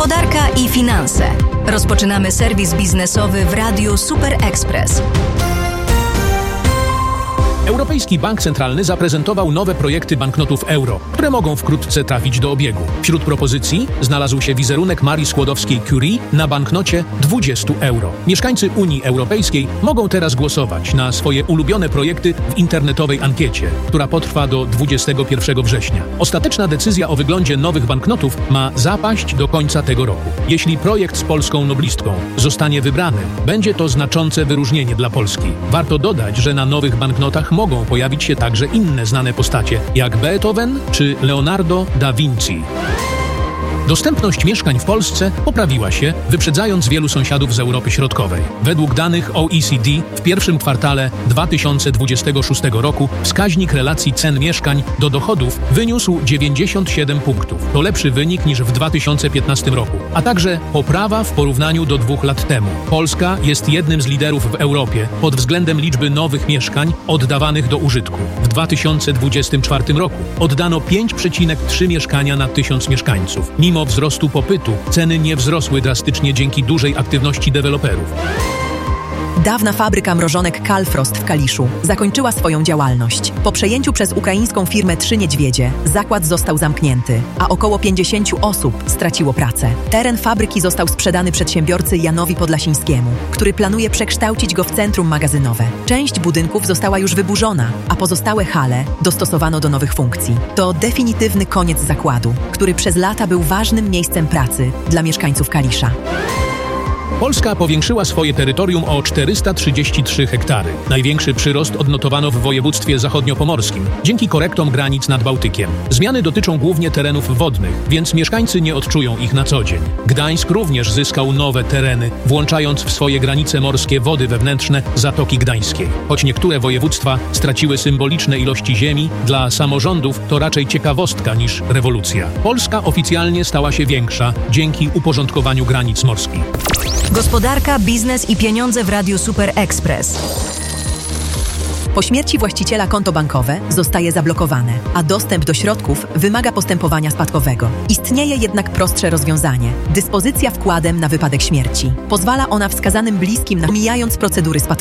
Gospodarka i finanse. Rozpoczynamy serwis biznesowy w Radiu Super Express. Europejski Bank Centralny zaprezentował nowe projekty banknotów euro, które mogą wkrótce trafić do obiegu. Wśród propozycji znalazł się wizerunek Marii Skłodowskiej-Curie na banknocie 20 euro. Mieszkańcy Unii Europejskiej mogą teraz głosować na swoje ulubione projekty w internetowej ankiecie, która potrwa do 21 września. Ostateczna decyzja o wyglądzie nowych banknotów ma zapaść do końca tego roku. Jeśli projekt z polską noblistką zostanie wybrany, będzie to znaczące wyróżnienie dla Polski. Warto dodać, że na nowych banknotach mogą pojawić się także inne znane postacie, jak Beethoven czy Leonardo da Vinci. Dostępność mieszkań w Polsce poprawiła się, wyprzedzając wielu sąsiadów z Europy Środkowej. Według danych OECD w pierwszym kwartale 2026 roku wskaźnik relacji cen mieszkań do dochodów wyniósł 97 punktów. To lepszy wynik niż w 2015 roku, a także poprawa w porównaniu do 2 lat temu. Polska jest jednym z liderów w Europie pod względem liczby nowych mieszkań oddawanych do użytku. W 2024 roku oddano 5,3 mieszkania na 1000 mieszkańców. Mimo wzrostu popytu, ceny nie wzrosły drastycznie dzięki dużej aktywności deweloperów. Dawna fabryka mrożonek Kalfrost w Kaliszu zakończyła swoją działalność. Po przejęciu przez ukraińską firmę Trzy Niedźwiedzie zakład został zamknięty, a około 50 osób straciło pracę. Teren fabryki został sprzedany przedsiębiorcy Janowi Podlasińskiemu, który planuje przekształcić go w centrum magazynowe. Część budynków została już wyburzona, a pozostałe hale dostosowano do nowych funkcji. To definitywny koniec zakładu, który przez lata był ważnym miejscem pracy dla mieszkańców Kalisza. Polska powiększyła swoje terytorium o 433 hektary. Największy przyrost odnotowano w województwie zachodniopomorskim, dzięki korektom granic nad Bałtykiem. Zmiany dotyczą głównie terenów wodnych, więc mieszkańcy nie odczują ich na co dzień. Gdańsk również zyskał nowe tereny, włączając w swoje granice morskie wody wewnętrzne Zatoki Gdańskiej. Choć niektóre województwa straciły symboliczne ilości ziemi, dla samorządów to raczej ciekawostka niż rewolucja. Polska oficjalnie stała się większa dzięki uporządkowaniu granic morskich. Gospodarka, biznes i pieniądze w Radiu Super Express. Po śmierci właściciela konto bankowe zostaje zablokowane, a dostęp do środków wymaga postępowania spadkowego. Istnieje jednak prostsze rozwiązanie. Dyspozycja wkładem na wypadek śmierci. Pozwala ona wskazanym bliskim na omijając procedury spadkowe.